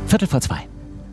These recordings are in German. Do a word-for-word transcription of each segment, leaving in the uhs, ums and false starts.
Viertel vor zwei.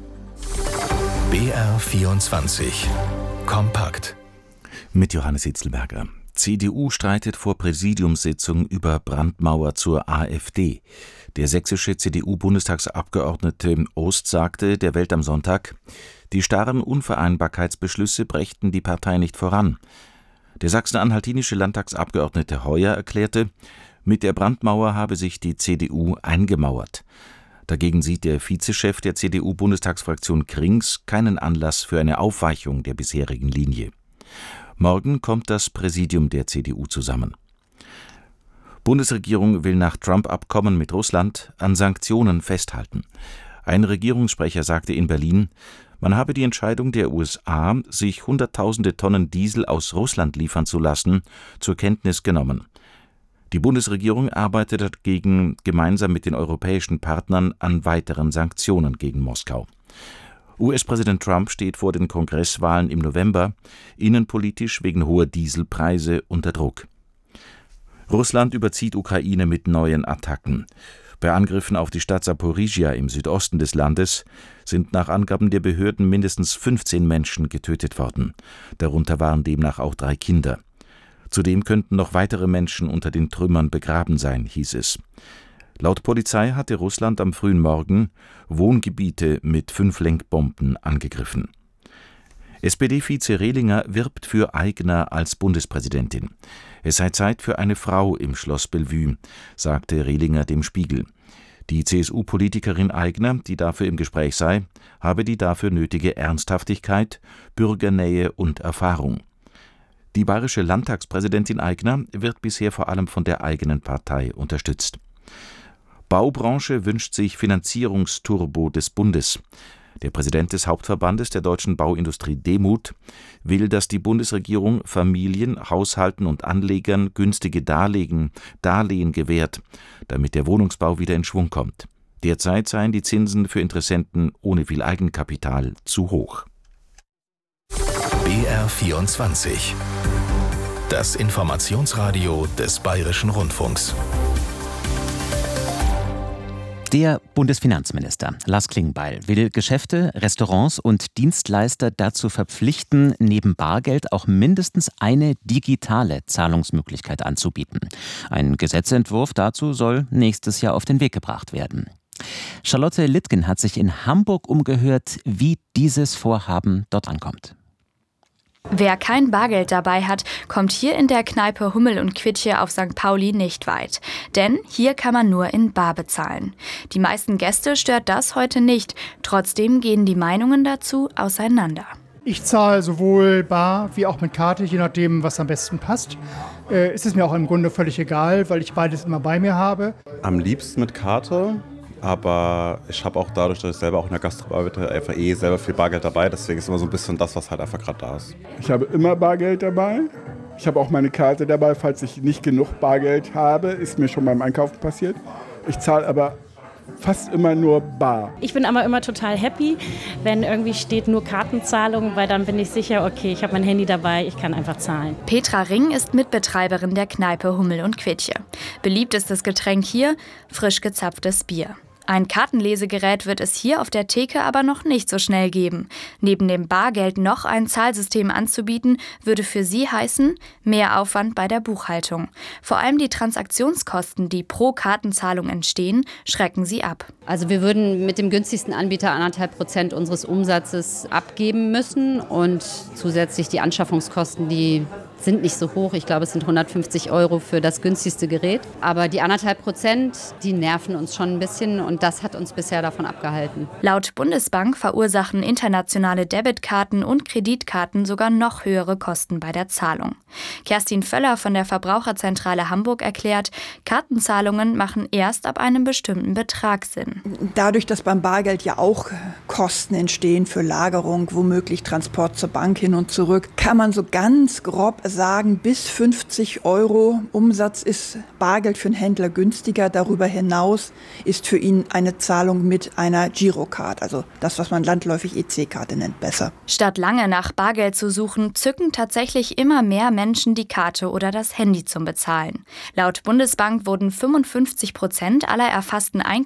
B R vierundzwanzig. Kompakt. Mit Johannes Hitzelberger. C D U streitet vor Präsidiumssitzung über Brandmauer zur AfD. Der sächsische C D U-Bundestagsabgeordnete Ost sagte der Welt am Sonntag, die starren Unvereinbarkeitsbeschlüsse brächten die Partei nicht voran. Der sachsen-anhaltinische Landtagsabgeordnete Heuer erklärte, mit der Brandmauer habe sich die C D U eingemauert. Dagegen sieht der Vizechef der C D U-Bundestagsfraktion Krings keinen Anlass für eine Aufweichung der bisherigen Linie. Morgen kommt das Präsidium der C D U zusammen. Bundesregierung will nach Trump-Abkommen mit Russland an Sanktionen festhalten. Ein Regierungssprecher sagte in Berlin, man habe die Entscheidung der U S A, sich Hunderttausende Tonnen Diesel aus Russland liefern zu lassen, zur Kenntnis genommen. Die Bundesregierung arbeitet dagegen gemeinsam mit den europäischen Partnern an weiteren Sanktionen gegen Moskau. U S-Präsident Trump steht vor den Kongresswahlen im November, innenpolitisch wegen hoher Dieselpreise unter Druck. Russland überzieht Ukraine mit neuen Attacken. Bei Angriffen auf die Stadt Saporizhia im Südosten des Landes sind nach Angaben der Behörden mindestens fünfzehn Menschen getötet worden. Darunter waren demnach auch drei Kinder. Zudem könnten noch weitere Menschen unter den Trümmern begraben sein, hieß es. Laut Polizei hatte Russland am frühen Morgen Wohngebiete mit fünf Lenkbomben angegriffen. S P D-Vize Rehlinger wirbt für Aigner als Bundespräsidentin. Es sei Zeit für eine Frau im Schloss Bellevue, sagte Rehlinger dem Spiegel. Die C S U-Politikerin Aigner, die dafür im Gespräch sei, habe die dafür nötige Ernsthaftigkeit, Bürgernähe und Erfahrung. Die bayerische Landtagspräsidentin Aigner wird bisher vor allem von der eigenen Partei unterstützt. Baubranche wünscht sich Finanzierungsturbo des Bundes. Der Präsident des Hauptverbandes der deutschen Bauindustrie Demuth will, dass die Bundesregierung Familien, Haushalten und Anlegern günstige Darlehen, Darlehen gewährt, damit der Wohnungsbau wieder in Schwung kommt. Derzeit seien die Zinsen für Interessenten ohne viel Eigenkapital zu hoch. B R vierundzwanzig. Das Informationsradio des Bayerischen Rundfunks. Der Bundesfinanzminister Lars Klingbeil will Geschäfte, Restaurants und Dienstleister dazu verpflichten, neben Bargeld auch mindestens eine digitale Zahlungsmöglichkeit anzubieten. Ein Gesetzentwurf dazu soll nächstes Jahr auf den Weg gebracht werden. Charlotte Littgen hat sich in Hamburg umgehört, wie dieses Vorhaben dort ankommt. Wer kein Bargeld dabei hat, kommt hier in der Kneipe Hummel und Quitsche auf Sankt Pauli nicht weit. Denn hier kann man nur in bar bezahlen. Die meisten Gäste stört das heute nicht. Trotzdem gehen die Meinungen dazu auseinander. Ich zahle sowohl bar wie auch mit Karte, je nachdem, was am besten passt. Äh, ist es mir auch im Grunde völlig egal, weil ich beides immer bei mir habe. Am liebsten mit Karte. Aber ich habe auch dadurch, dass ich selber auch in der Gastro arbeite, einfach eh selber viel Bargeld dabei. Deswegen ist immer so ein bisschen das, was halt einfach gerade da ist. Ich habe immer Bargeld dabei. Ich habe auch meine Karte dabei, falls ich nicht genug Bargeld habe. Ist mir schon beim Einkaufen passiert. Ich zahle aber fast immer nur bar. Ich bin aber immer total happy, wenn irgendwie steht nur Kartenzahlung, weil dann bin ich sicher, okay, ich habe mein Handy dabei, ich kann einfach zahlen. Petra Ring ist Mitbetreiberin der Kneipe Hummel und Quitsche. Beliebtestes Getränk hier, frisch gezapftes Bier. Ein Kartenlesegerät wird es hier auf der Theke aber noch nicht so schnell geben. Neben dem Bargeld noch ein Zahlsystem anzubieten, würde für sie heißen, mehr Aufwand bei der Buchhaltung. Vor allem die Transaktionskosten, die pro Kartenzahlung entstehen, schrecken sie ab. Also wir würden mit dem günstigsten Anbieter anderthalb Prozent unseres Umsatzes abgeben müssen und zusätzlich die Anschaffungskosten, die sind nicht so hoch. Ich glaube, es sind hundertfünfzig Euro für das günstigste Gerät. Aber die anderthalb Prozent, die nerven uns schon ein bisschen und das hat uns bisher davon abgehalten. Laut Bundesbank verursachen internationale Debitkarten und Kreditkarten sogar noch höhere Kosten bei der Zahlung. Kerstin Völler von der Verbraucherzentrale Hamburg erklärt, Kartenzahlungen machen erst ab einem bestimmten Betrag Sinn. Dadurch, dass beim Bargeld ja auch Kosten entstehen für Lagerung, womöglich Transport zur Bank hin und zurück, kann man so ganz grob sagen, bis fünfzig Euro Umsatz ist Bargeld für einen Händler günstiger. Darüber hinaus ist für ihn eine Zahlung mit einer Girocard, also das, was man landläufig E C-Karte nennt, besser. Statt lange nach Bargeld zu suchen, zücken tatsächlich immer mehr Menschen die Karte oder das Handy zum Bezahlen. Laut Bundesbank wurden fünfundfünfzig Prozent aller erfassten Einkommen